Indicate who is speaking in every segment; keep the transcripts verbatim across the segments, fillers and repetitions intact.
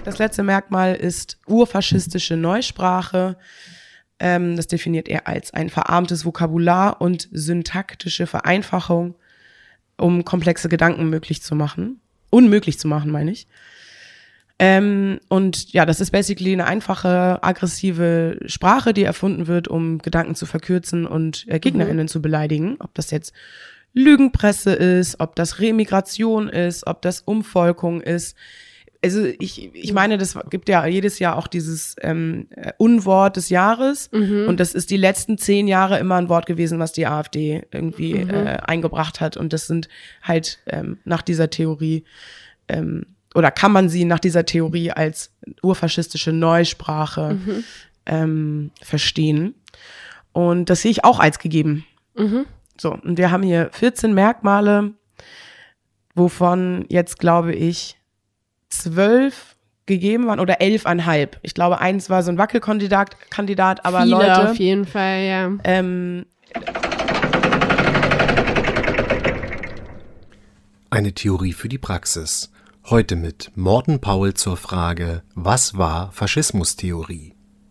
Speaker 1: Das letzte Merkmal ist urfaschistische Neusprache. Ähm, das definiert er als ein verarmtes Vokabular und syntaktische Vereinfachung, um komplexe Gedanken möglich zu machen. Unmöglich zu machen, meine ich. Ähm, und ja, das ist basically eine einfache, aggressive Sprache, die erfunden wird, um Gedanken zu verkürzen und äh, GegnerInnen mhm. zu beleidigen. Ob das jetzt Lügenpresse ist, ob das Remigration ist, ob das Umvolkung ist. Also ich, ich meine, das gibt ja jedes Jahr auch dieses ähm, Unwort des Jahres. Mhm. Und das ist die letzten zehn Jahre immer ein Wort gewesen, was die AfD irgendwie mhm. äh, eingebracht hat. Und das sind halt ähm, nach dieser Theorie ähm, oder kann man sie nach dieser Theorie als urfaschistische Neusprache mhm. ähm, verstehen. Und das sehe ich auch als gegeben. Mhm. So, und wir haben hier vierzehn Merkmale, wovon jetzt, glaube ich, zwölf gegeben waren oder elfeinhalb. Ich glaube, eins war so ein Wackelkandidat, Kandidat, aber
Speaker 2: Viele
Speaker 1: Leute.
Speaker 2: auf jeden Fall, ja.
Speaker 1: Ähm,
Speaker 3: Eine Theorie für die Praxis. Heute mit Morten Paul zur Frage: Was war Faschismustheorie?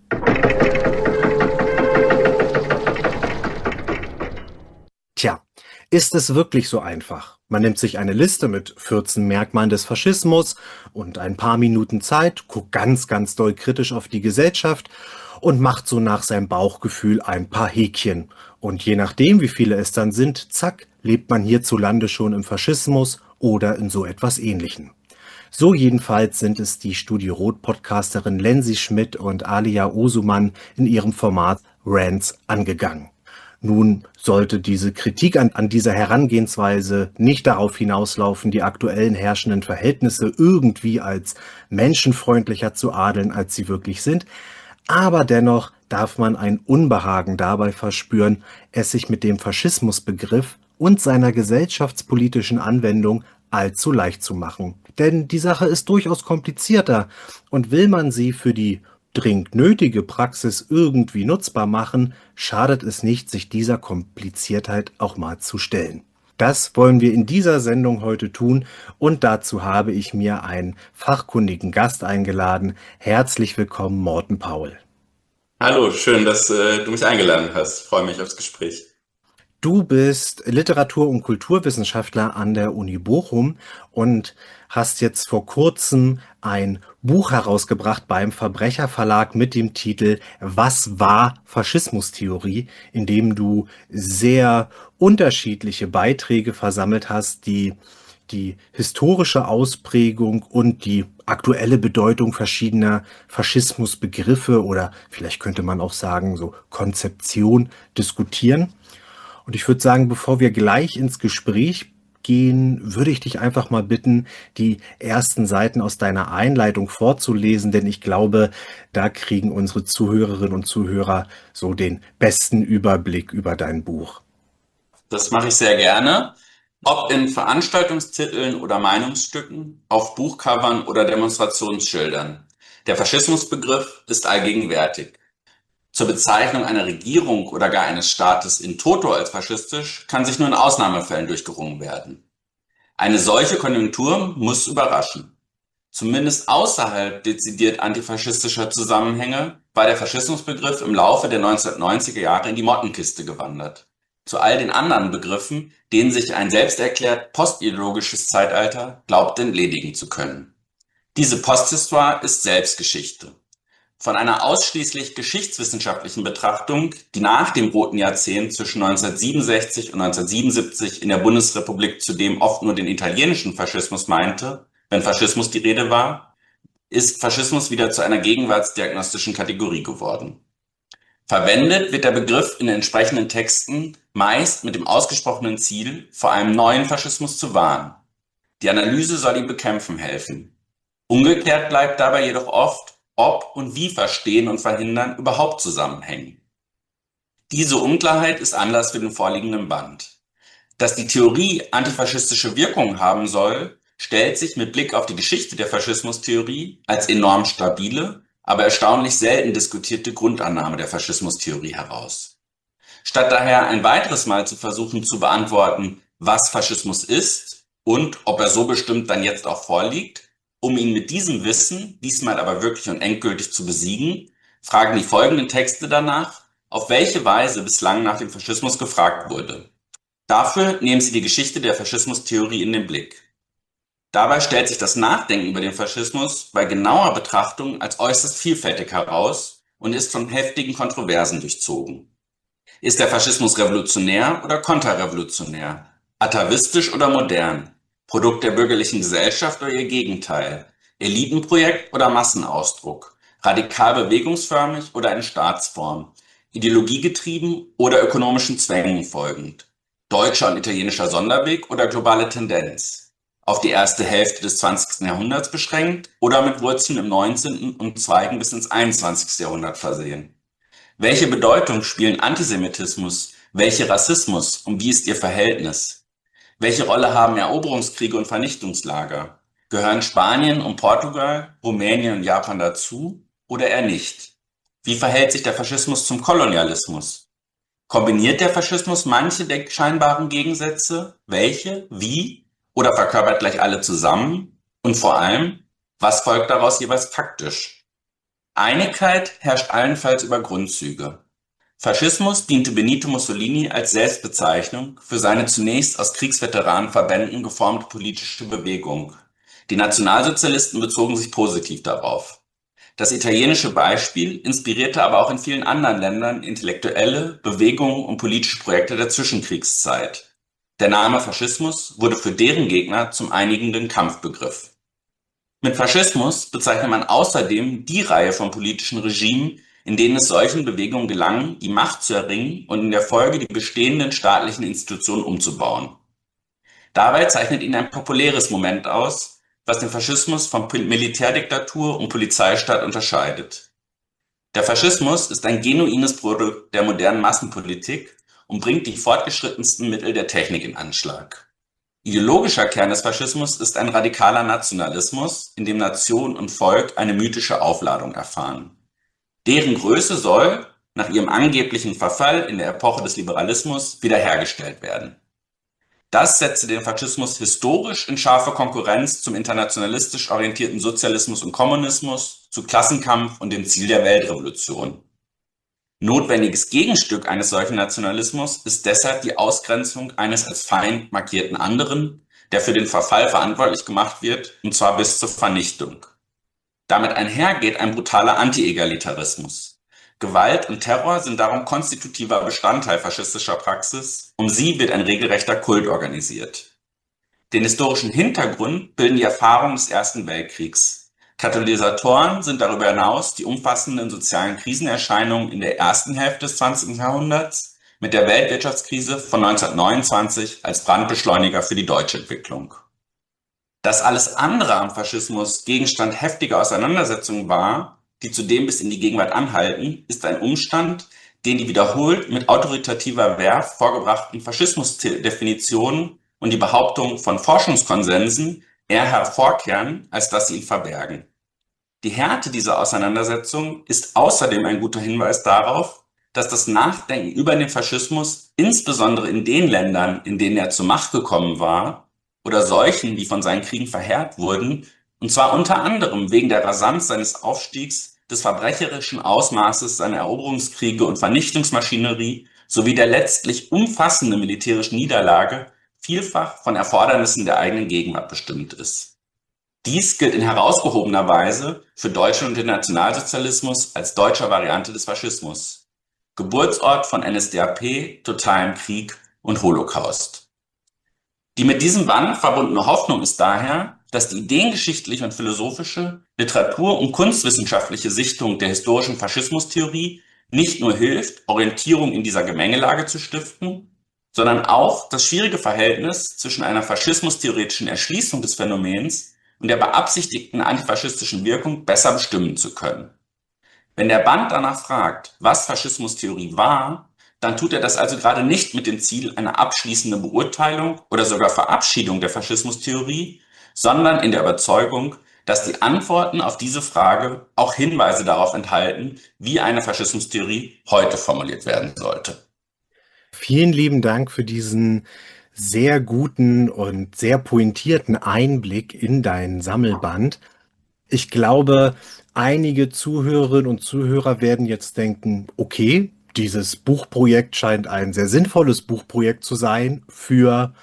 Speaker 4: Tja, ist es wirklich so einfach? Man nimmt sich eine Liste mit vierzehn Merkmalen des Faschismus und ein paar Minuten Zeit, guckt ganz, ganz doll kritisch auf die Gesellschaft und macht so nach seinem Bauchgefühl ein paar Häkchen. Und je nachdem, wie viele es dann sind, zack, lebt man hierzulande schon im Faschismus oder in so etwas Ähnlichem. So jedenfalls sind es die Studio Rot Podcasterin Lensi Schmidt und Alia Osuman in ihrem Format Rants angegangen. Nun sollte diese Kritik an, an dieser Herangehensweise nicht darauf hinauslaufen, die aktuellen herrschenden Verhältnisse irgendwie als menschenfreundlicher zu adeln, als sie wirklich sind. Aber dennoch darf man ein Unbehagen dabei verspüren, es sich mit dem Faschismusbegriff und seiner gesellschaftspolitischen Anwendung allzu leicht zu machen. Denn die Sache ist durchaus komplizierter und will man sie für die dringend nötige Praxis irgendwie nutzbar machen, schadet es nicht, sich dieser Kompliziertheit auch mal zu stellen. Das wollen wir in dieser Sendung heute tun und dazu habe ich mir einen fachkundigen Gast eingeladen. Herzlich willkommen, Morten Paul.
Speaker 5: Hallo, schön, dass äh, du mich eingeladen hast. Ich freue mich aufs Gespräch.
Speaker 4: Du bist Literatur- und Kulturwissenschaftler an der Uni Bochum und hast jetzt vor kurzem ein Buch herausgebracht beim Verbrecherverlag mit dem Titel Was war Faschismustheorie?, in dem du sehr unterschiedliche Beiträge versammelt hast, die die historische Ausprägung und die aktuelle Bedeutung verschiedener Faschismusbegriffe oder vielleicht könnte man auch sagen, so Konzeption diskutieren. Und ich würde sagen, bevor wir gleich ins Gespräch gehen, würde ich dich einfach mal bitten, die ersten Seiten aus deiner Einleitung vorzulesen, denn ich glaube, da kriegen unsere Zuhörerinnen und Zuhörer so den besten Überblick über dein Buch.
Speaker 5: Das mache ich sehr gerne. Ob in Veranstaltungstiteln oder Meinungsstücken, auf Buchcovern oder Demonstrationsschildern. Der Faschismusbegriff ist allgegenwärtig. Zur Bezeichnung einer Regierung oder gar eines Staates in toto als faschistisch kann sich nur in Ausnahmefällen durchgerungen werden. Eine solche Konjunktur muss überraschen. Zumindest außerhalb dezidiert antifaschistischer Zusammenhänge war der Faschismusbegriff im Laufe der neunzehnhundertneunziger Jahre in die Mottenkiste gewandert. Zu all den anderen Begriffen, denen sich ein selbsterklärt postideologisches Zeitalter glaubt entledigen zu können. Diese Posthistoire ist Selbstgeschichte. Von einer ausschließlich geschichtswissenschaftlichen Betrachtung, die nach dem Roten Jahrzehnt zwischen neunzehnhundertsiebenundsechzig und neunzehnhundertsiebenundsiebzig in der Bundesrepublik zudem oft nur den italienischen Faschismus meinte, wenn Faschismus die Rede war, ist Faschismus wieder zu einer gegenwartsdiagnostischen Kategorie geworden. Verwendet wird der Begriff in entsprechenden Texten meist mit dem ausgesprochenen Ziel, vor einem neuen Faschismus zu warnen. Die Analyse soll ihm bekämpfen helfen. Ungeklärt bleibt dabei jedoch oft, ob und wie Verstehen und Verhindern überhaupt zusammenhängen. Diese Unklarheit ist Anlass für den vorliegenden Band. Dass die Theorie antifaschistische Wirkung haben soll, stellt sich mit Blick auf die Geschichte der Faschismustheorie als enorm stabile, aber erstaunlich selten diskutierte Grundannahme der Faschismustheorie heraus. Statt daher ein weiteres Mal zu versuchen zu beantworten, was Faschismus ist und ob er so bestimmt dann jetzt auch vorliegt, Um ihn mit diesem Wissen, diesmal aber wirklich und endgültig zu besiegen, fragen die folgenden Texte danach, auf welche Weise bislang nach dem Faschismus gefragt wurde. Dafür nehmen sie die Geschichte der Faschismustheorie in den Blick. Dabei stellt sich das Nachdenken über den Faschismus bei genauer Betrachtung als äußerst vielfältig heraus und ist von heftigen Kontroversen durchzogen. Ist der Faschismus revolutionär oder konterrevolutionär? Atavistisch oder modern? Produkt der bürgerlichen Gesellschaft oder ihr Gegenteil? Elitenprojekt oder Massenausdruck? Radikal bewegungsförmig oder eine Staatsform? Ideologiegetrieben oder ökonomischen Zwängen folgend? Deutscher und italienischer Sonderweg oder globale Tendenz? Auf die erste Hälfte des zwanzigsten Jahrhunderts beschränkt oder mit Wurzeln im neunzehnten und Zweigen bis ins einundzwanzigste Jahrhundert versehen? Welche Bedeutung spielen Antisemitismus, welche Rassismus und wie ist ihr Verhältnis? Welche Rolle haben Eroberungskriege und Vernichtungslager? Gehören Spanien und Portugal, Rumänien und Japan dazu oder eher nicht? Wie verhält sich der Faschismus zum Kolonialismus? Kombiniert der Faschismus manche der scheinbaren Gegensätze? Welche? Wie? Oder verkörpert gleich alle zusammen? Und vor allem, was folgt daraus jeweils faktisch? Einigkeit herrscht allenfalls über Grundzüge. Faschismus diente Benito Mussolini als Selbstbezeichnung für seine zunächst aus Kriegsveteranenverbänden geformte politische Bewegung. Die Nationalsozialisten bezogen sich positiv darauf. Das italienische Beispiel inspirierte aber auch in vielen anderen Ländern intellektuelle Bewegungen und politische Projekte der Zwischenkriegszeit. Der Name Faschismus wurde für deren Gegner zum einigenden Kampfbegriff. Mit Faschismus bezeichnet man außerdem die Reihe von politischen Regimen, in denen es solchen Bewegungen gelang, die Macht zu erringen und in der Folge die bestehenden staatlichen Institutionen umzubauen. Dabei zeichnet ihn ein populäres Moment aus, was den Faschismus von Militärdiktatur und Polizeistaat unterscheidet. Der Faschismus ist ein genuines Produkt der modernen Massenpolitik und bringt die fortgeschrittensten Mittel der Technik in Anschlag. Ideologischer Kern des Faschismus ist ein radikaler Nationalismus, in dem Nation und Volk eine mythische Aufladung erfahren. Deren Größe soll, nach ihrem angeblichen Verfall in der Epoche des Liberalismus, wiederhergestellt werden. Das setzte den Faschismus historisch in scharfe Konkurrenz zum internationalistisch orientierten Sozialismus und Kommunismus, zu Klassenkampf und dem Ziel der Weltrevolution. Notwendiges Gegenstück eines solchen Nationalismus ist deshalb die Ausgrenzung eines als Feind markierten anderen, der für den Verfall verantwortlich gemacht wird, und zwar bis zur Vernichtung. Damit einhergeht ein brutaler Anti-Egalitarismus. Gewalt und Terror sind darum konstitutiver Bestandteil faschistischer Praxis, um sie wird ein regelrechter Kult organisiert. Den historischen Hintergrund bilden die Erfahrungen des Ersten Weltkriegs. Katalysatoren sind darüber hinaus die umfassenden sozialen Krisenerscheinungen in der ersten Hälfte des zwanzigsten Jahrhunderts mit der Weltwirtschaftskrise von neunzehnhundertneunundzwanzig als Brandbeschleuniger für die deutsche Entwicklung. Dass alles andere am Faschismus Gegenstand heftiger Auseinandersetzungen war, die zudem bis in die Gegenwart anhalten, ist ein Umstand, den die wiederholt mit autoritativer Werf vorgebrachten Faschismusdefinitionen und die Behauptung von Forschungskonsensen eher hervorkehren, als dass sie ihn verbergen. Die Härte dieser Auseinandersetzung ist außerdem ein guter Hinweis darauf, dass das Nachdenken über den Faschismus insbesondere in den Ländern, in denen er zur Macht gekommen war, oder solchen, die von seinen Kriegen verheert wurden, und zwar unter anderem wegen der Rasanz seines Aufstiegs, des verbrecherischen Ausmaßes seiner Eroberungskriege und Vernichtungsmaschinerie sowie der letztlich umfassenden militärischen Niederlage, vielfach von Erfordernissen der eigenen Gegenwart bestimmt ist. Dies gilt in herausgehobener Weise für Deutschland und den Nationalsozialismus als deutscher Variante des Faschismus, Geburtsort von N S D A P, totalem Krieg und Holocaust. Die mit diesem Band verbundene Hoffnung ist daher, dass die ideengeschichtliche und philosophische, literatur- und kunstwissenschaftliche Sichtung der historischen Faschismustheorie nicht nur hilft, Orientierung in dieser Gemengelage zu stiften, sondern auch das schwierige Verhältnis zwischen einer faschismustheoretischen Erschließung des Phänomens und der beabsichtigten antifaschistischen Wirkung besser bestimmen zu können. Wenn der Band danach fragt, was Faschismustheorie war, dann tut er das also gerade nicht mit dem Ziel einer abschließenden Beurteilung oder sogar Verabschiedung der Faschismustheorie, sondern in der Überzeugung, dass die Antworten auf diese Frage auch Hinweise darauf enthalten, wie eine Faschismustheorie heute formuliert werden sollte.
Speaker 4: Vielen lieben Dank für diesen sehr guten und sehr pointierten Einblick in deinen Sammelband. Ich glaube, einige Zuhörerinnen und Zuhörer werden jetzt denken, okay, dieses Buchprojekt scheint ein sehr sinnvolles Buchprojekt zu sein für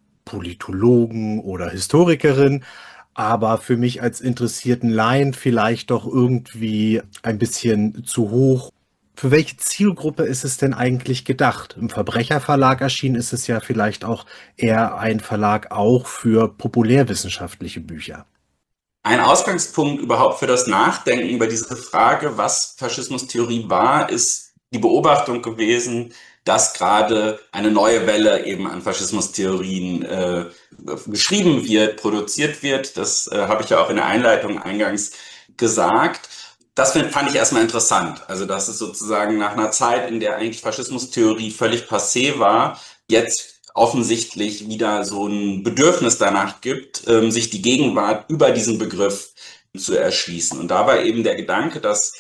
Speaker 4: Politologen oder Historikerin, aber für mich als interessierten Laien vielleicht doch irgendwie ein bisschen zu hoch. Für welche Zielgruppe ist es denn eigentlich gedacht? Im Verbrecherverlag erschienen ist es ja vielleicht auch eher ein Verlag auch für populärwissenschaftliche Bücher.
Speaker 5: Ein Ausgangspunkt überhaupt für das Nachdenken über diese Frage, was Faschismustheorie war, ist die Beobachtung gewesen, dass gerade eine neue Welle eben an Faschismustheorien äh, geschrieben wird, produziert wird. Das äh, habe ich ja auch in der Einleitung eingangs gesagt. Das fand ich erstmal interessant. Also, dass es sozusagen nach einer Zeit, in der eigentlich Faschismustheorie völlig passé war, jetzt offensichtlich wieder so ein Bedürfnis danach gibt, ähm, sich die Gegenwart über diesen Begriff zu erschließen. Und da war eben der Gedanke, dass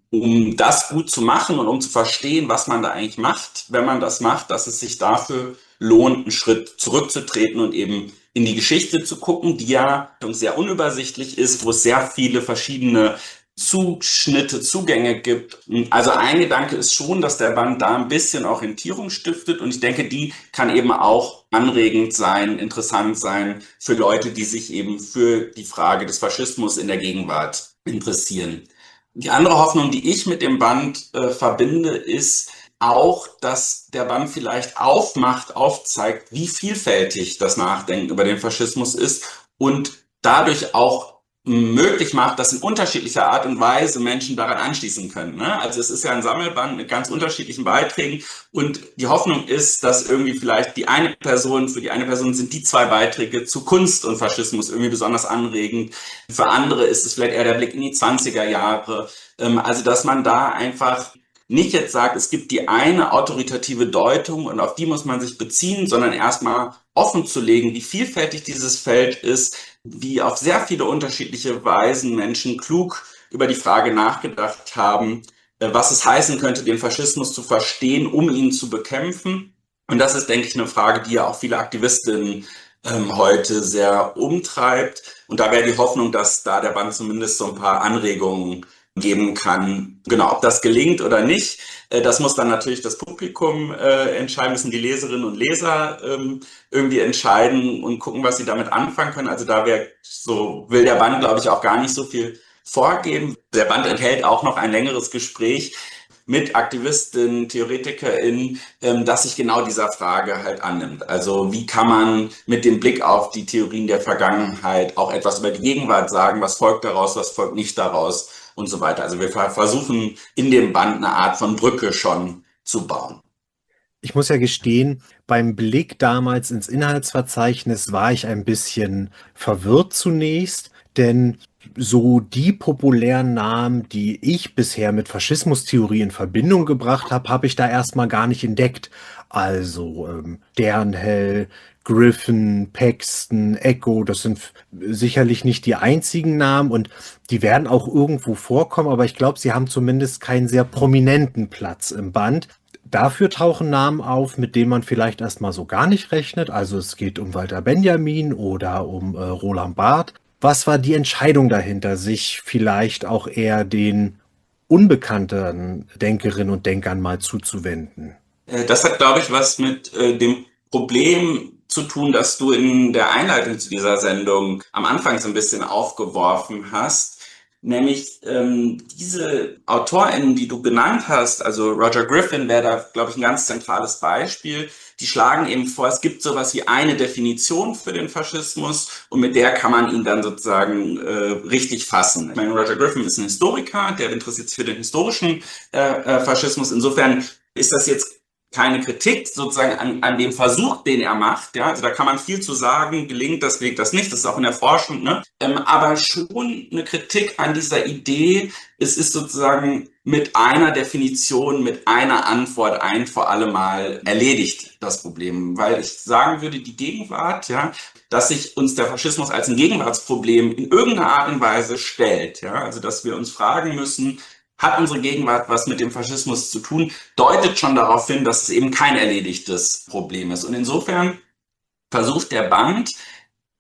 Speaker 5: um das gut zu machen und um zu verstehen, was man da eigentlich macht, wenn man das macht, dass es sich dafür lohnt, einen Schritt zurückzutreten und eben in die Geschichte zu gucken, die ja sehr unübersichtlich ist, wo es sehr viele verschiedene Zuschnitte, Zugänge gibt. Also ein Gedanke ist schon, dass der Band da ein bisschen Orientierung stiftet und ich denke, die kann eben auch anregend sein, interessant sein für Leute, die sich eben für die Frage des Faschismus in der Gegenwart interessieren. Die andere Hoffnung, die ich mit dem Band äh, verbinde, ist auch, dass der Band vielleicht aufmacht, aufzeigt, wie vielfältig das Nachdenken über den Faschismus ist und dadurch auch möglich macht, dass in unterschiedlicher Art und Weise Menschen daran anschließen können. Ne? Also es ist ja ein Sammelband mit ganz unterschiedlichen Beiträgen und die Hoffnung ist, dass irgendwie vielleicht die eine Person, für die eine Person sind die zwei Beiträge zu Kunst und Faschismus irgendwie besonders anregend. Für andere ist es vielleicht eher der Blick in die zwanziger Jahre. Ähm, also dass man da einfach nicht jetzt sagt, es gibt die eine autoritative Deutung und auf die muss man sich beziehen, sondern erstmal offen zu legen, wie vielfältig dieses Feld ist, wie auf sehr viele unterschiedliche Weisen Menschen klug über die Frage nachgedacht haben, was es heißen könnte, den Faschismus zu verstehen, um ihn zu bekämpfen. Und das ist, denke ich, eine Frage, die ja auch viele Aktivistinnen ähm, heute sehr umtreibt. Und da wäre die Hoffnung, dass da der Band zumindest so ein paar Anregungen geben kann. Genau, ob das gelingt oder nicht, äh, das muss dann natürlich das Publikum äh, entscheiden, müssen die Leserinnen und Leser ähm, irgendwie entscheiden und gucken, was sie damit anfangen können. Also da wäre so, will der Band, glaube ich, auch gar nicht so viel vorgeben. Der Band enthält auch noch ein längeres Gespräch mit Aktivistinnen, TheoretikerInnen, ähm, das sich genau dieser Frage halt annimmt. Also wie kann man mit dem Blick auf die Theorien der Vergangenheit auch etwas über die Gegenwart sagen, was folgt daraus, was folgt nicht daraus und so weiter. Also wir versuchen in dem Band eine Art von Brücke schon zu bauen.
Speaker 4: Ich muss ja gestehen, beim Blick damals ins Inhaltsverzeichnis war ich ein bisschen verwirrt zunächst, denn so die populären Namen, die ich bisher mit Faschismustheorie in Verbindung gebracht habe, habe ich da erstmal gar nicht entdeckt. Also ähm, Sternhell, Griffin, Paxton, Echo, das sind sicherlich nicht die einzigen Namen und die werden auch irgendwo vorkommen, aber ich glaube, sie haben zumindest keinen sehr prominenten Platz im Band. Dafür tauchen Namen auf, mit denen man vielleicht erstmal so gar nicht rechnet. Also es geht um Walter Benjamin oder um äh, Roland Barth. Was war die Entscheidung dahinter, sich vielleicht auch eher den unbekannteren Denkerinnen und Denkern mal zuzuwenden?
Speaker 5: Das hat, glaube ich, was mit äh, dem Problem zu tun, das du in der Einleitung zu dieser Sendung am Anfang so ein bisschen aufgeworfen hast. Nämlich ähm, diese AutorInnen, die du genannt hast, also Roger Griffin wäre da, glaube ich, ein ganz zentrales Beispiel, die schlagen eben vor, es gibt sowas wie eine Definition für den Faschismus und mit der kann man ihn dann sozusagen äh, richtig fassen. Ich meine, Roger Griffin ist ein Historiker, der interessiert sich für den historischen äh, äh, Faschismus. Insofern ist das jetzt keine Kritik sozusagen an, an dem Versuch, den er macht. Ja, also da kann man viel zu sagen, gelingt das, gelingt das nicht, das ist auch in der Forschung, ne? Ähm, aber schon eine Kritik an dieser Idee, es ist sozusagen mit einer Definition, mit einer Antwort ein für alle Mal erledigt, das Problem. Weil ich sagen würde, die Gegenwart, ja, dass sich uns der Faschismus als ein Gegenwartsproblem in irgendeiner Art und Weise stellt, ja, also dass wir uns fragen müssen, hat unsere Gegenwart was mit dem Faschismus zu tun, deutet schon darauf hin, dass es eben kein erledigtes Problem ist. Und insofern versucht der Band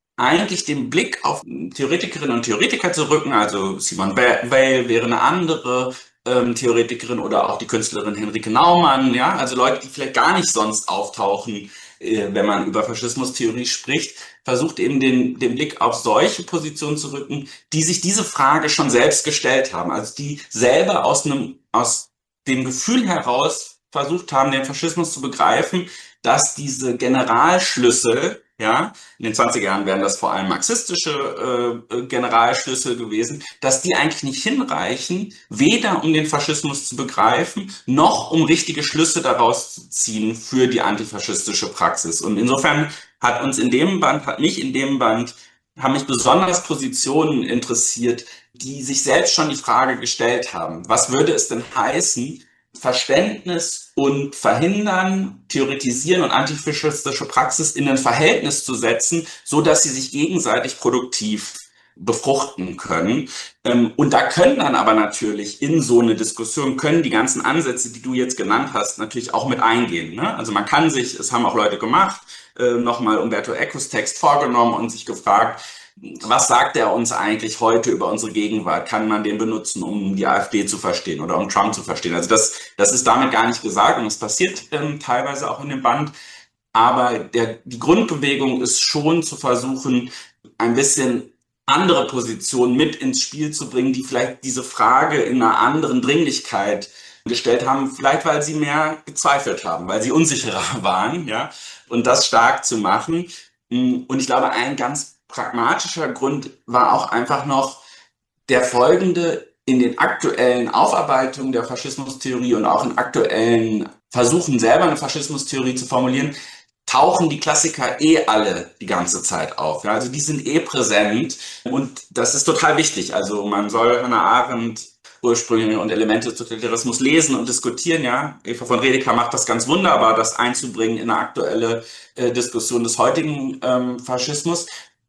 Speaker 5: eigentlich den Blick auf Theoretikerinnen und Theoretiker zu rücken. Also Simone Weil wäre eine andere ähm, Theoretikerin oder auch die Künstlerin Henrike Naumann. Ja, also Leute, die vielleicht gar nicht sonst auftauchen, äh, wenn man über Faschismustheorie spricht, versucht eben den, den Blick auf solche Positionen zu rücken, die sich diese Frage schon selbst gestellt haben. Also die selber aus einem, aus dem Gefühl heraus versucht haben, den Faschismus zu begreifen, dass diese Generalschlüssel, ja, in den zwanziger Jahren wären das vor allem marxistische äh, Generalschlüssel gewesen, dass die eigentlich nicht hinreichen, weder um den Faschismus zu begreifen, noch um richtige Schlüsse daraus zu ziehen für die antifaschistische Praxis. Und insofern hat uns in dem Band, hat mich in dem Band, haben mich besonders Positionen interessiert, die sich selbst schon die Frage gestellt haben, was würde es denn heißen, Verständnis und Verhindern, Theoretisieren und antifaschistische Praxis in ein Verhältnis zu setzen, so dass sie sich gegenseitig produktiv befruchten können. Und da können dann aber natürlich in so eine Diskussion, können die ganzen Ansätze, die du jetzt genannt hast, natürlich auch mit eingehen. Ne? Also man kann sich, es haben auch Leute gemacht, nochmal Umberto Ecos Text vorgenommen und sich gefragt, was sagt er uns eigentlich heute über unsere Gegenwart? Kann man den benutzen, um die AfD zu verstehen oder um Trump zu verstehen? Also das, das ist damit gar nicht gesagt und es passiert ähm, teilweise auch in dem Band. Aber der, die Grundbewegung ist schon zu versuchen, ein bisschen andere Positionen mit ins Spiel zu bringen, die vielleicht diese Frage in einer anderen Dringlichkeit gestellt haben, vielleicht weil sie mehr gezweifelt haben, weil sie unsicherer waren, ja, und das stark zu machen. Und ich glaube, ein ganz pragmatischer Grund war auch einfach noch der folgende: In den aktuellen Aufarbeitungen der Faschismustheorie und auch in aktuellen Versuchen, selber eine Faschismustheorie zu formulieren, tauchen die Klassiker eh alle die ganze Zeit auf. Ja? Also die sind eh präsent und das ist total wichtig. Also man soll Hannah Arendt, Ursprünge und Elemente des Totalitarismus lesen und diskutieren. Ja, Eva von Redeker macht das ganz wunderbar, das einzubringen in eine aktuelle äh, Diskussion des heutigen ähm, Faschismus.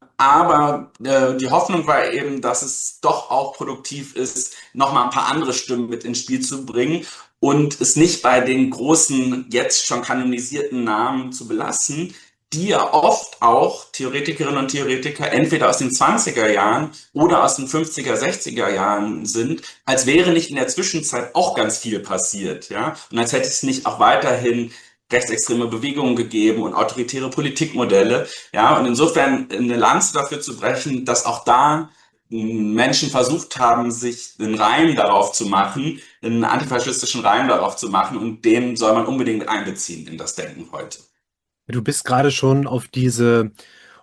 Speaker 5: Aber äh, die Hoffnung war eben, dass es doch auch produktiv ist, nochmal ein paar andere Stimmen mit ins Spiel zu bringen und es nicht bei den großen, jetzt schon kanonisierten Namen zu belassen, die ja oft auch Theoretikerinnen und Theoretiker entweder aus den zwanziger Jahren oder aus den fünfziger, sechziger Jahren sind, als wäre nicht in der Zwischenzeit auch ganz viel passiert, ja, und als hätte es nicht auch weiterhin rechtsextreme Bewegungen gegeben und autoritäre Politikmodelle, ja, und insofern eine Lanze dafür zu brechen, dass auch da Menschen versucht haben, sich einen Reim darauf zu machen, einen antifaschistischen Reim darauf zu machen, und den soll man unbedingt einbeziehen in das Denken heute.
Speaker 4: Du bist gerade schon auf diese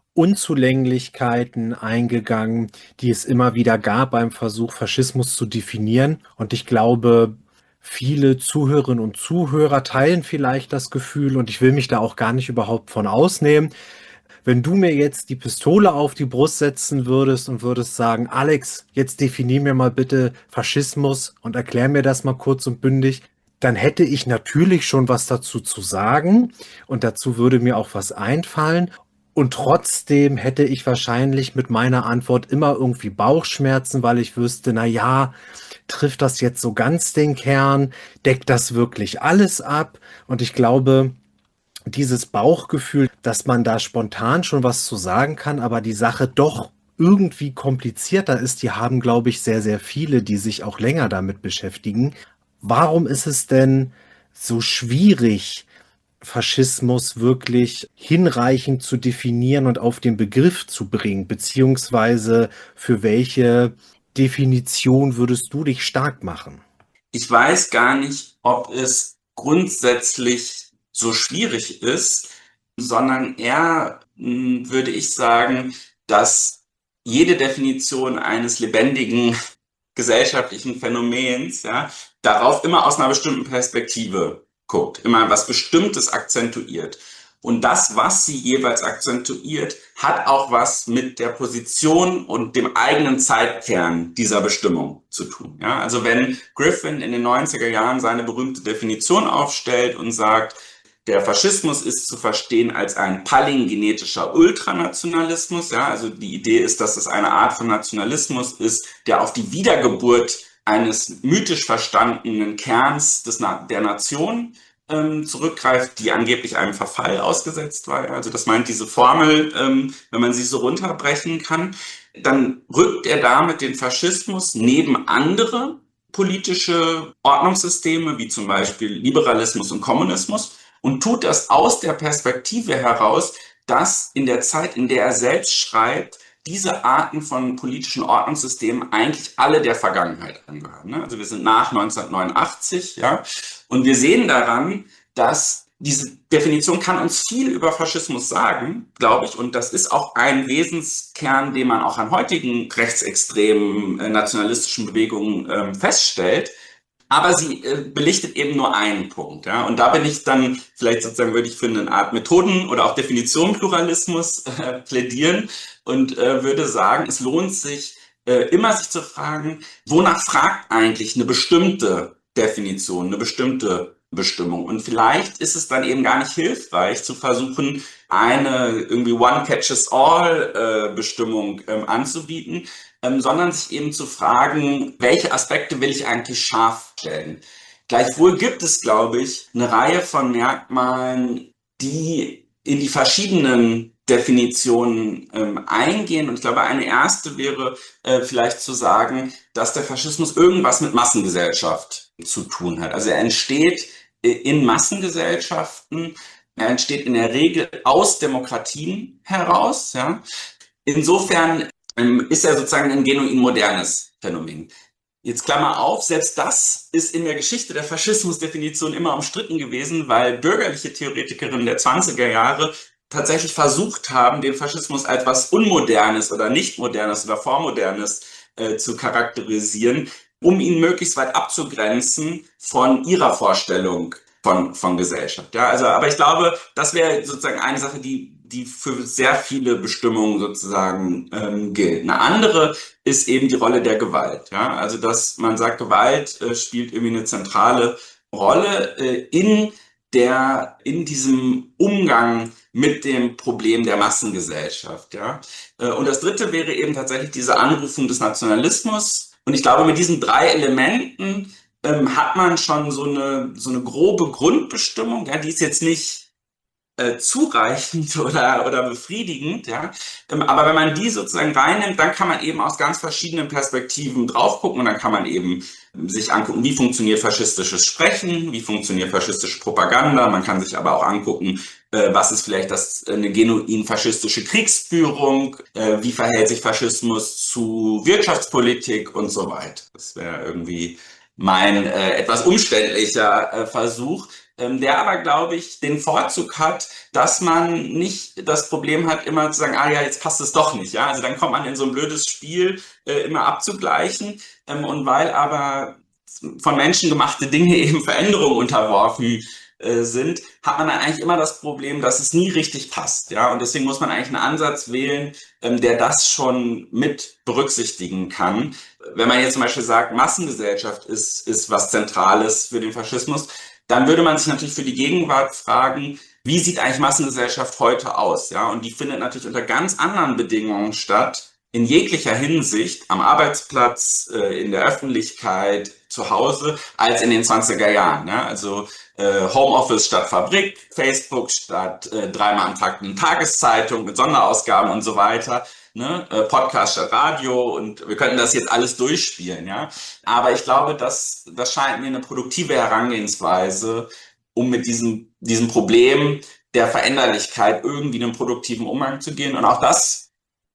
Speaker 4: Unzulänglichkeiten eingegangen, die es immer wieder gab beim Versuch, Faschismus zu definieren. Und ich glaube, viele Zuhörerinnen und Zuhörer teilen vielleicht das Gefühl, und ich will mich da auch gar nicht überhaupt von ausnehmen. Wenn du mir jetzt die Pistole auf die Brust setzen würdest und würdest sagen, Alex, jetzt definier mir mal bitte Faschismus und erklär mir das mal kurz und bündig, dann hätte ich natürlich schon was dazu zu sagen und dazu würde mir auch was einfallen. Und trotzdem hätte ich wahrscheinlich mit meiner Antwort immer irgendwie Bauchschmerzen, weil ich wüsste, na ja, trifft das jetzt so ganz den Kern? Deckt das wirklich alles ab? Und ich glaube, dieses Bauchgefühl, dass man da spontan schon was zu sagen kann, aber die Sache doch irgendwie komplizierter ist, die haben, glaube ich, sehr, sehr viele, die sich auch länger damit beschäftigen. Warum ist es denn so schwierig, Faschismus wirklich hinreichend zu definieren und auf den Begriff zu bringen? Beziehungsweise für welche Definition würdest du dich stark machen?
Speaker 5: Ich weiß gar nicht, ob es grundsätzlich so schwierig ist, sondern eher mh, würde ich sagen, dass jede Definition eines lebendigen gesellschaftlichen Phänomens, ja, darauf immer aus einer bestimmten Perspektive guckt, immer was Bestimmtes akzentuiert. Und das, was sie jeweils akzentuiert, hat auch was mit der Position und dem eigenen Zeitkern dieser Bestimmung zu tun. Ja, also wenn Griffin in den neunziger Jahren seine berühmte Definition aufstellt und sagt, der Faschismus ist zu verstehen als ein palingenetischer Ultranationalismus. Ja, also die Idee ist, dass es eine Art von Nationalismus ist, der auf die Wiedergeburt eines mythisch verstandenen Kerns des Na- der Nation ähm, zurückgreift, die angeblich einem Verfall ausgesetzt war. Also das meint diese Formel, ähm, wenn man sie so runterbrechen kann, dann rückt er damit den Faschismus neben andere politische Ordnungssysteme, wie zum Beispiel Liberalismus und Kommunismus, und tut das aus der Perspektive heraus, dass in der Zeit, in der er selbst schreibt, diese Arten von politischen Ordnungssystemen eigentlich alle der Vergangenheit angehören. Ne? Also wir sind nach neunzehnhundertneunundachtzig, ja, und wir sehen daran, dass diese Definition kann uns viel über Faschismus sagen, glaube ich, und das ist auch ein Wesenskern, den man auch an heutigen rechtsextremen äh, nationalistischen Bewegungen äh, feststellt. Aber sie äh, belichtet eben nur einen Punkt. Ja? Und da bin ich dann, vielleicht sozusagen würde ich für eine Art Methoden- oder auch Definition-Pluralismus äh, plädieren und äh, würde sagen, es lohnt sich äh, immer sich zu fragen, wonach fragt eigentlich eine bestimmte Definition, eine bestimmte Bestimmung. Und vielleicht ist es dann eben gar nicht hilfreich zu versuchen, eine irgendwie One-Catches-All-Bestimmung äh, ähm, anzubieten, ähm, sondern sich eben zu fragen, welche Aspekte will ich eigentlich scharf stellen. Gleichwohl gibt es, glaube ich, eine Reihe von Merkmalen, die in die verschiedenen Definitionen ähm, eingehen. Und ich glaube, eine erste wäre äh, vielleicht zu sagen, dass der Faschismus irgendwas mit Massengesellschaft zu tun hat. Also er entsteht äh, in Massengesellschaften, er entsteht in der Regel aus Demokratien heraus. Ja. Insofern ähm, ist er sozusagen ein genuin modernes Phänomen. Jetzt Klammer auf, selbst das ist in der Geschichte der Faschismusdefinition immer umstritten gewesen, weil bürgerliche Theoretikerinnen der zwanziger Jahre tatsächlich versucht haben, den Faschismus als etwas Unmodernes oder Nicht-Modernes oder Vormodernes äh, zu charakterisieren, um ihn möglichst weit abzugrenzen von ihrer Vorstellung von, von Gesellschaft. Ja, also, aber ich glaube, das wäre sozusagen eine Sache, die, die für sehr viele Bestimmungen sozusagen ähm, gilt. Eine andere ist eben die Rolle der Gewalt. Ja, also dass man sagt, Gewalt äh, spielt irgendwie eine zentrale Rolle äh, in der, in diesem Umgang mit dem Problem der Massengesellschaft. Ja? Und das dritte wäre eben tatsächlich diese Anrufung des Nationalismus. Und ich glaube, mit diesen drei Elementen ähm, hat man schon so eine, so eine grobe Grundbestimmung, ja? Die ist jetzt nicht äh, zureichend oder, oder befriedigend, ja. Ähm, aber wenn man die sozusagen reinnimmt, dann kann man eben aus ganz verschiedenen Perspektiven drauf gucken und dann kann man eben sich angucken, wie funktioniert faschistisches Sprechen, wie funktioniert faschistische Propaganda. Man kann sich aber auch angucken, äh, was ist vielleicht das, eine genuin faschistische Kriegsführung, äh, wie verhält sich Faschismus zu Wirtschaftspolitik und so weiter. Das wäre irgendwie mein äh, etwas umständlicher äh, Versuch, ähm, der aber, glaube ich, den Vorzug hat, dass man nicht das Problem hat, immer zu sagen, ah ja, jetzt passt es doch nicht. Ja, also dann kommt man in so ein blödes Spiel, äh, immer abzugleichen. Ähm, und weil aber von Menschen gemachte Dinge eben Veränderungen unterworfen äh, sind, hat man dann eigentlich immer das Problem, dass es nie richtig passt. Ja, und deswegen muss man eigentlich einen Ansatz wählen, ähm, der das schon mit berücksichtigen kann. Wenn man jetzt zum Beispiel sagt, Massengesellschaft ist, ist was Zentrales für den Faschismus, dann würde man sich natürlich für die Gegenwart fragen, wie sieht eigentlich Massengesellschaft heute aus? Ja, und die findet natürlich unter ganz anderen Bedingungen statt, in jeglicher Hinsicht, am Arbeitsplatz, äh, in der Öffentlichkeit, zu Hause, als in den zwanziger Jahren. Ja? Also äh, Homeoffice statt Fabrik, Facebook statt äh, dreimal am Tag eine Tageszeitung mit Sonderausgaben und so weiter. Ne? Äh, Podcast statt Radio und wir könnten das jetzt alles durchspielen. Ja? Aber ich glaube, das, das scheint mir eine produktive Herangehensweise, um mit diesem, diesem Problem der Veränderlichkeit irgendwie in einen produktiven Umgang zu gehen. Und auch das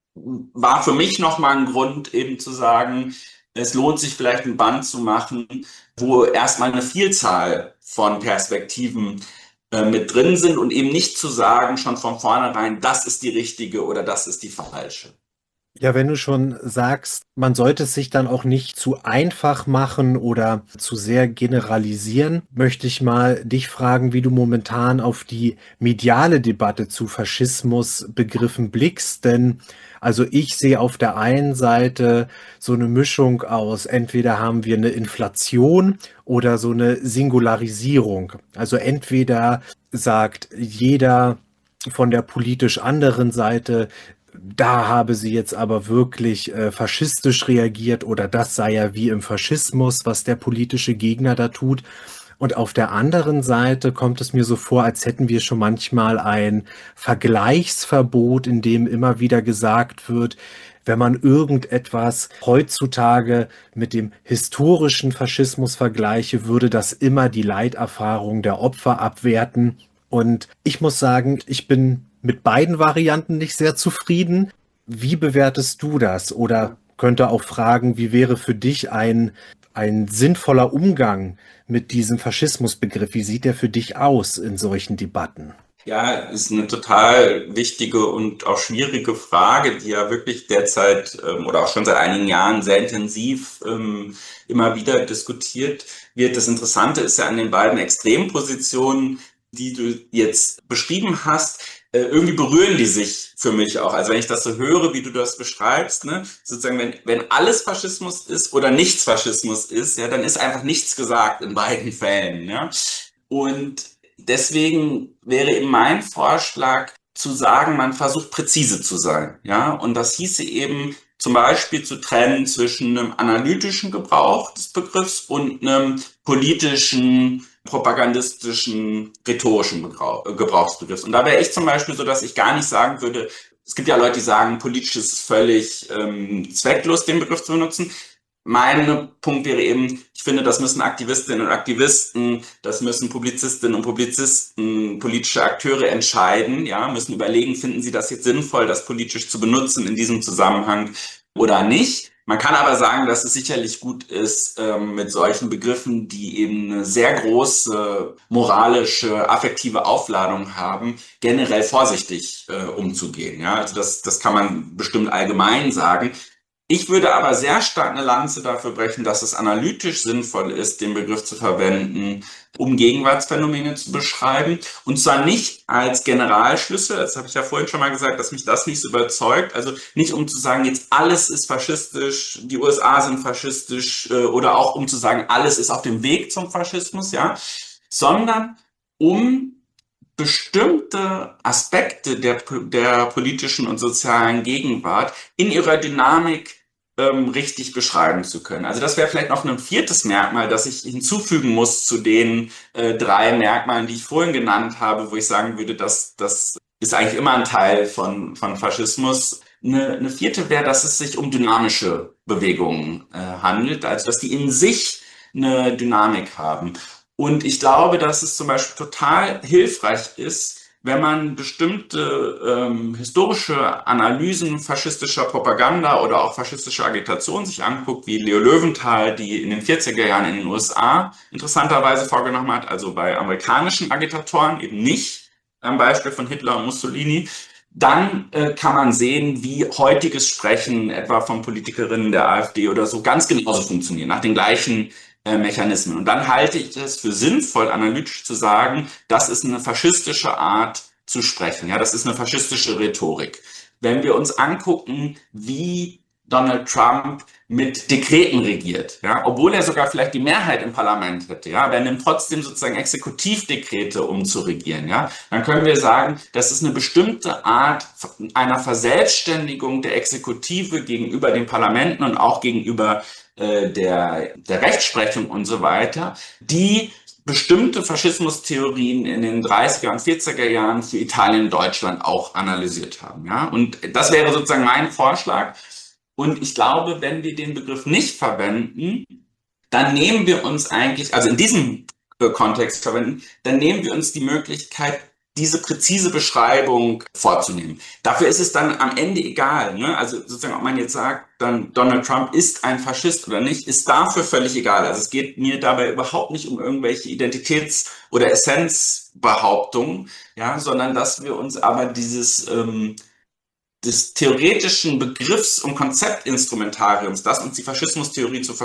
Speaker 5: war für mich nochmal ein Grund, eben zu sagen, es lohnt sich vielleicht ein Band zu machen, wo erstmal eine Vielzahl von Perspektiven äh, mit drin sind und eben nicht zu sagen, schon von vornherein, das ist die richtige oder das ist die falsche.
Speaker 4: Ja, wenn du schon sagst, man sollte es sich dann auch nicht zu einfach machen oder zu sehr generalisieren, möchte ich mal dich fragen, wie du momentan auf die mediale Debatte zu Faschismusbegriffen blickst. Denn also ich sehe auf der einen Seite so eine Mischung aus, entweder haben wir eine Inflation oder so eine Singularisierung. Also entweder sagt jeder von der politisch anderen Seite, da habe sie jetzt aber wirklich äh, faschistisch reagiert oder das sei ja wie im Faschismus, was der politische Gegner da tut. Und auf der anderen Seite kommt es mir so vor, als hätten wir schon manchmal ein Vergleichsverbot, in dem immer wieder gesagt wird, wenn man irgendetwas heutzutage mit dem historischen Faschismus vergleiche, würde das immer die Leiterfahrung der Opfer abwerten. Und ich muss sagen, ich bin mit beiden Varianten nicht sehr zufrieden. Wie bewertest du das? Oder könnte auch fragen, wie wäre für dich ein, ein sinnvoller Umgang mit diesem Faschismusbegriff? Wie sieht der für dich aus in solchen Debatten?
Speaker 5: Ja, ist eine total wichtige und auch schwierige Frage, die ja wirklich derzeit ähm, oder auch schon seit einigen Jahren sehr intensiv ähm, immer wieder diskutiert wird. Das Interessante ist ja an den beiden Extrempositionen, die du jetzt beschrieben hast, äh, irgendwie berühren die sich für mich auch. Also wenn ich das so höre, wie du das beschreibst, ne, sozusagen, wenn, wenn alles Faschismus ist oder nichts Faschismus ist, ja, dann ist einfach nichts gesagt in beiden Fällen, ja. Und deswegen wäre eben mein Vorschlag zu sagen, man versucht präzise zu sein, ja, und das hieße eben zum Beispiel zu trennen zwischen einem analytischen Gebrauch des Begriffs und einem politischen, propagandistischen, rhetorischen Gebrauch, äh, Gebrauch des Begriffs. Und da wäre ich zum Beispiel so, dass ich gar nicht sagen würde, es gibt ja Leute, die sagen, politisch ist es völlig ähm, zwecklos, den Begriff zu benutzen. Mein Punkt wäre eben, ich finde, das müssen Aktivistinnen und Aktivisten, das müssen Publizistinnen und Publizisten, politische Akteure entscheiden, ja, müssen überlegen, finden sie das jetzt sinnvoll, das politisch zu benutzen in diesem Zusammenhang oder nicht. Man kann aber sagen, dass es sicherlich gut ist, ähm, mit solchen Begriffen, die eben eine sehr große moralische, affektive Aufladung haben, generell vorsichtig äh, umzugehen. Ja, also das, das kann man bestimmt allgemein sagen. Ich würde aber sehr stark eine Lanze dafür brechen, dass es analytisch sinnvoll ist, den Begriff zu verwenden, um Gegenwartsphänomene zu beschreiben. Und zwar nicht als Generalschlüssel, das habe ich ja vorhin schon mal gesagt, dass mich das nicht so überzeugt. Also nicht um zu sagen, jetzt alles ist faschistisch, die U S A sind faschistisch, äh, oder auch um zu sagen, alles ist auf dem Weg zum Faschismus, ja, sondern um bestimmte Aspekte der, der politischen und sozialen Gegenwart in ihrer Dynamik ähm, richtig beschreiben zu können. Also das wäre vielleicht noch ein viertes Merkmal, das ich hinzufügen muss zu den äh, drei Merkmalen, die ich vorhin genannt habe, wo ich sagen würde, dass das ist eigentlich immer ein Teil von, von Faschismus. Eine, eine vierte wäre, dass es sich um dynamische Bewegungen äh, handelt, also dass die in sich eine Dynamik haben. Und ich glaube, dass es zum Beispiel total hilfreich ist, wenn man bestimmte ähm, historische Analysen faschistischer Propaganda oder auch faschistischer Agitation sich anguckt, wie Leo Löwenthal, die in den vierziger Jahren in den U S A interessanterweise vorgenommen hat, also bei amerikanischen Agitatoren eben nicht, am Beispiel von Hitler und Mussolini. Dann äh, kann man sehen, wie heutiges Sprechen etwa von Politikerinnen der AfD oder so ganz genauso funktioniert, nach den gleichen äh, Mechanismen. Und dann halte ich es für sinnvoll, analytisch zu sagen, das ist eine faschistische Art zu sprechen. Ja, das ist eine faschistische Rhetorik. Wenn wir uns angucken, wie Donald Trump mit Dekreten regiert, ja, obwohl er sogar vielleicht die Mehrheit im Parlament hätte, ja, aber er nimmt trotzdem sozusagen Exekutivdekrete, um zu regieren, ja, dann können wir sagen, das ist eine bestimmte Art einer Verselbstständigung der Exekutive gegenüber den Parlamenten und auch gegenüber äh, der, der Rechtsprechung und so weiter, die bestimmte Faschismustheorien in den dreißiger und vierziger Jahren für Italien und Deutschland auch analysiert haben, ja, und das wäre sozusagen mein Vorschlag. Und ich glaube, wenn wir den Begriff nicht verwenden, dann nehmen wir uns eigentlich, also in diesem äh, Kontext verwenden, dann nehmen wir uns die Möglichkeit, diese präzise Beschreibung vorzunehmen. Dafür ist es dann am Ende egal, ne? Also sozusagen, ob man jetzt sagt, dann Donald Trump ist ein Faschist oder nicht, ist dafür völlig egal. Also es geht mir dabei überhaupt nicht um irgendwelche Identitäts- oder Essenzbehauptungen, ja, sondern dass wir uns aber dieses ähm, des theoretischen Begriffs- und Konzeptinstrumentariums, das uns die Faschismustheorie zur